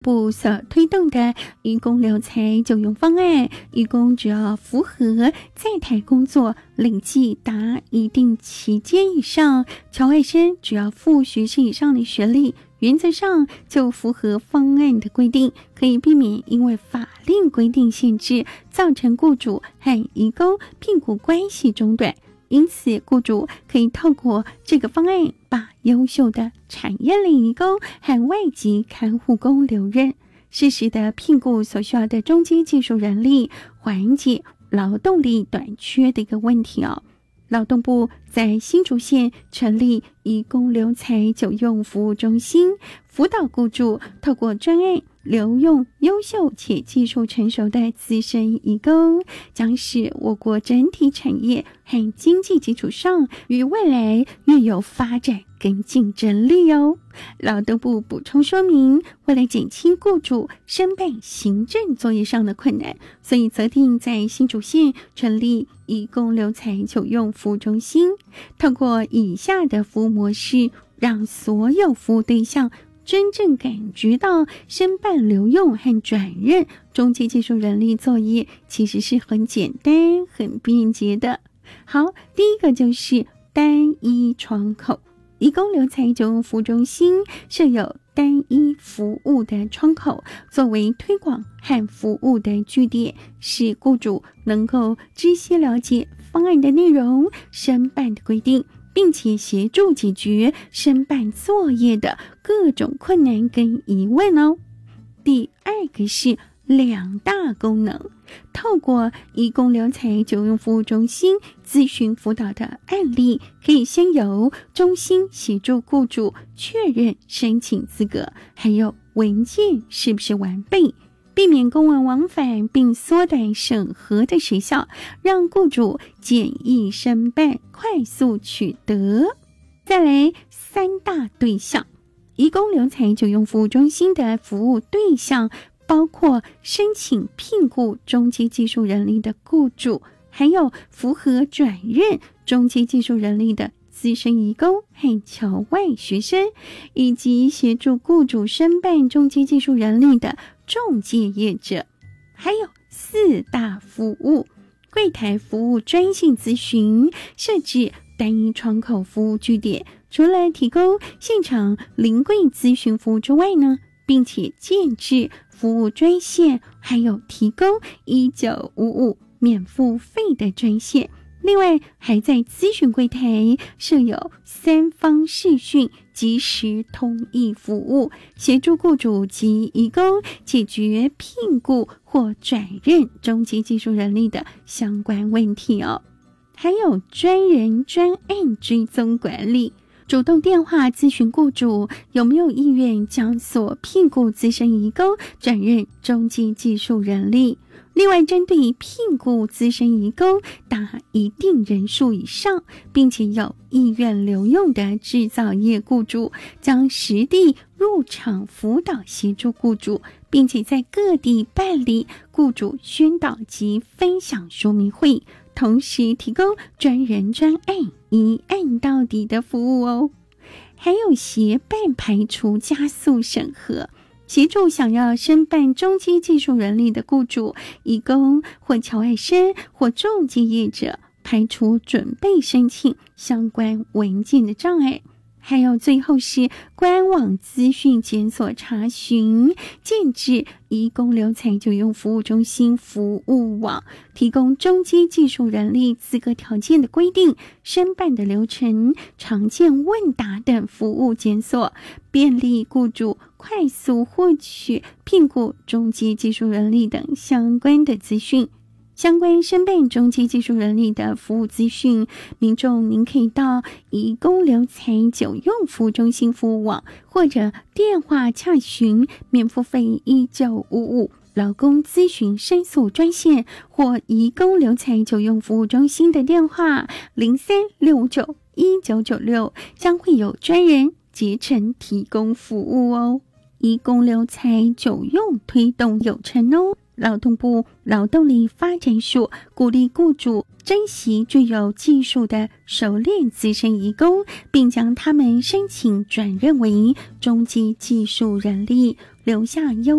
部所推动的移工留才就用方案，移工只要符合在台工作累计达一定期间以上，侨外生只要副学士以上的学历，原则上就符合方案的规定，可以避免因为法令规定限制，造成雇主和移工聘雇关系中断。因此，雇主可以透过这个方案，把优秀的产业类移工和外籍看护工留任，适时的聘雇所需要的中阶技术人力，缓解劳动力短缺的一个问题哦。劳动部在新竹县成立移工留才久用服务中心，辅导雇主透过专案留用优秀且技术成熟的资深移工，将使我国整体产业和经济基础上与未来越有发展跟竞争力哦。劳动部补充说明，为了减轻雇主申办行政作业上的困难，所以责定在新竹县成立移工留才久用服务中心，透过以下的服务模式，让所有服务对象真正感觉到申办留用和转任中阶技术人力作业其实是很简单很便捷的。好，第一个就是单一窗口。移工留才久用服务中心设有单一服务的窗口，作为推广和服务的据点，使雇主能够知悉了解方案的内容、申办的规定，并且协助解决申办作业的各种困难跟疑问哦。第二个是两大功能，透过移工留才久用服务中心咨询辅导的案例，可以先由中心协助雇主确认申请资格，还有文件是不是完备，避免公文往返，并缩短审核的时效，让雇主简易申办，快速取得。再来，三大对象，移工留才久用服务中心的服务对象包括申请聘雇中阶技术人力的雇主，还有符合转任中阶技术人力的资深移工和侨外学生，以及协助雇主申办中阶技术人力的仲介业者。还有四大服务，柜台服务专线咨询，设置单一窗口服务据点，除了提供现场临柜咨询服务之外呢，并且建置服务专线，还有提供1955免付费的专线。另外，还在咨询柜台设有三方视讯即时通译服务，协助雇主及移工解决聘雇或转任中阶技术人力的相关问题哦。还有专人专案追踪管理，主动电话咨询雇主有没有意愿将所聘雇资深移工转任中阶技术人力。另外，针对聘雇资深移工达一定人数以上，并且有意愿留用的制造业雇主，将实地入场辅导协助雇主，并且在各地办理雇主宣导及分享说明会，同时提供专人专案一案到底的服务哦。还有协办排除加速审核，协助想要申办中阶技术人力的雇主、移工或侨外生或仲介业者排除准备申请相关文件的障碍。还有最后是官网资讯检索查询，建置移工留才久用服务中心服务网，提供中阶技术人力资格条件的规定、申办的流程、常见问答等服务检索，便利雇主快速获取聘雇中阶技术人力等相关的资讯。相关申办中阶技术人力的服务资讯，民众您可以到移工留才久用服务中心服务网，或者电话洽询免付费1955劳工咨询申诉专线，或移工留才久用服务中心的电话0365919996，将会有专人竭诚提供服务哦。移工留才久用推动有成哦。劳动部劳动力发展署鼓励雇主珍惜具有技术的熟练资深移工，并将他们申请转任为中阶技术人力， 留下优